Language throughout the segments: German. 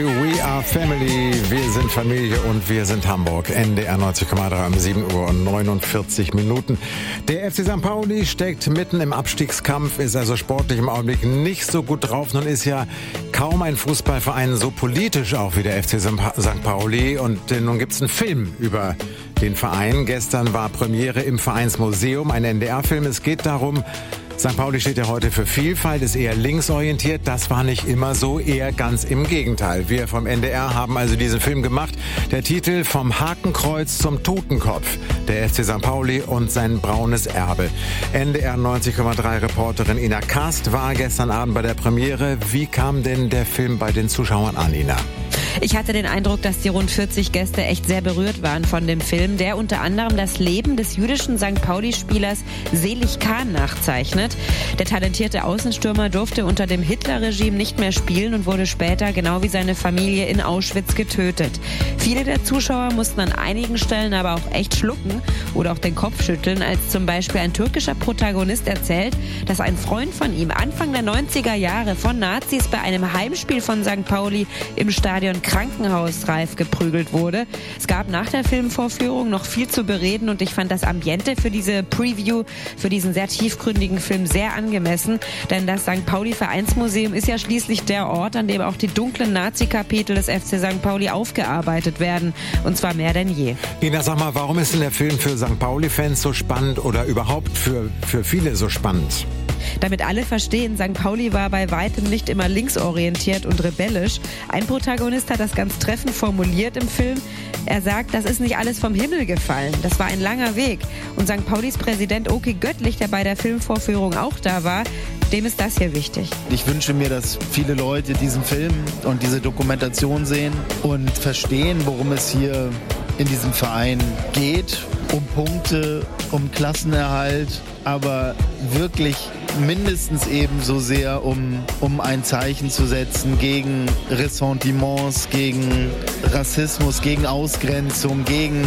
We are family, wir sind Familie und wir sind Hamburg. NDR 90,3 um 7 Uhr und 49 Minuten. Der FC St. Pauli steckt mitten im Abstiegskampf, ist also sportlich im Augenblick nicht so gut drauf. Nun ist ja kaum ein Fußballverein so politisch auch wie der FC St. Pauli. Und nun gibt es einen Film über den Verein. Gestern war Premiere im Vereinsmuseum, ein NDR-Film. Es geht darum, St. Pauli steht ja heute für Vielfalt, ist eher linksorientiert. Das war nicht immer so, eher ganz im Gegenteil. Wir vom NDR haben also diesen Film gemacht. Der Titel Vom Hakenkreuz zum Totenkopf. Der FC St. Pauli und sein braunes Erbe. NDR 90,3 Reporterin Ina Kast war gestern Abend bei der Premiere. Wie kam denn der Film bei den Zuschauern an, Ina? Ich hatte den Eindruck, dass die rund 40 Gäste echt sehr berührt waren von dem Film, der unter anderem das Leben des jüdischen St. Pauli-Spielers Selig Kahn nachzeichnet. Der talentierte Außenstürmer durfte unter dem Hitler-Regime nicht mehr spielen und wurde später, genau wie seine Familie, in Auschwitz getötet. Viele der Zuschauer mussten an einigen Stellen aber auch echt schlucken oder auch den Kopf schütteln, als zum Beispiel ein türkischer Protagonist erzählt, dass ein Freund von ihm Anfang der 90er Jahre von Nazis bei einem Heimspiel von St. Pauli im Stadion krankenhausreif geprügelt wurde. Es gab nach der Filmvorführung noch viel zu bereden und ich fand das Ambiente für diese Preview, für diesen sehr tiefgründigen Film sehr angemessen, denn das St. Pauli Vereinsmuseum ist ja schließlich der Ort, an dem auch die dunklen Nazi-Kapitel des FC St. Pauli aufgearbeitet werden, und zwar mehr denn je. Ina, sag mal, warum ist denn der Film für St. Pauli-Fans so spannend oder überhaupt für viele so spannend? Damit alle verstehen, St. Pauli war bei weitem nicht immer linksorientiert und rebellisch. Ein Protagonist hat das ganz treffend formuliert im Film. Er sagt, das ist nicht alles vom Himmel gefallen. Das war ein langer Weg. Und St. Paulis Präsident Oki Göttlich, der bei der Filmvorführung auch da war, dem ist das hier wichtig. Ich wünsche mir, dass viele Leute diesen Film und diese Dokumentation sehen und verstehen, worum es hier in diesem Verein geht. Um Punkte, um Klassenerhalt, aber wirklich mindestens ebenso sehr, um ein Zeichen zu setzen gegen Ressentiments, gegen Rassismus, gegen Ausgrenzung, gegen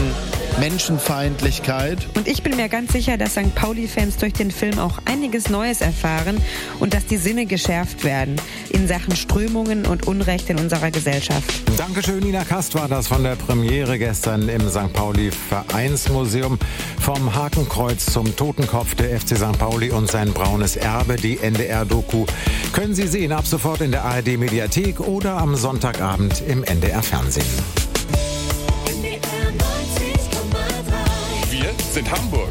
Menschenfeindlichkeit. Und ich bin mir ganz sicher, dass St. Pauli-Fans durch den Film auch einiges Neues erfahren und dass die Sinne geschärft werden in Sachen Strömungen und Unrecht in unserer Gesellschaft. Dankeschön, Ina Kast war das von der Premiere gestern im St. Pauli Vereinsmuseum. Vom Hakenkreuz zum Totenkopf, der FC St. Pauli und sein braunes Erbe, die NDR-Doku, können Sie sehen ab sofort in der ARD-Mediathek oder am Sonntagabend im NDR-Fernsehen. Wir sind Hamburg.